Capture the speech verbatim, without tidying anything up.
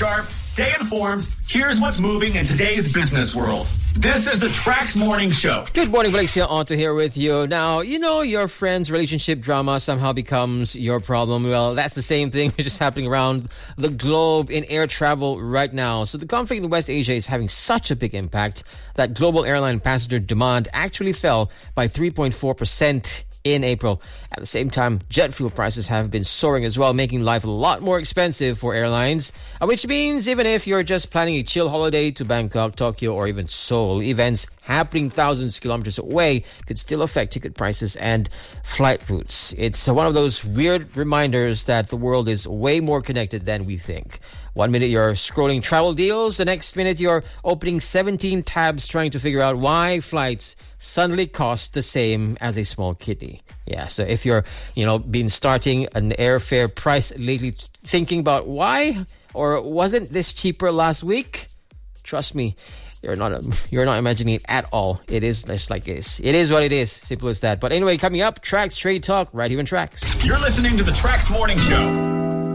sharp, stay informed. Here's what's moving in today's business world. This is the Trax Morning Show. Good morning, Valencia. On to here with you. Now, you know your friend's relationship drama somehow becomes your problem. Well, that's the same thing which is happening around the globe in air travel right now. So the conflict in West Asia is having such a big impact that global airline passenger demand actually fell by three point four percent in April. At the same time, jet fuel prices have been soaring as well, making life a lot more expensive for airlines, uh, which means even if you're just planning a chill holiday to Bangkok, Tokyo, or even Seoul, events happening thousands of kilometers away could still affect ticket prices and flight routes. It's uh, one of those weird reminders that the world is way more connected than we think. One minute you're scrolling travel deals, the next minute you're opening seventeen tabs trying to figure out why flights suddenly cost the same as a small kidney. Yeah, so if you're, you know, been starting an airfare price lately, thinking about why or wasn't this cheaper last week, trust me, you're not you're not imagining it at all. It is just like this. It is what it is. Simple as that. But anyway, coming up, Trax Trade Talk right here in Trax. You're listening to the Trax Morning Show.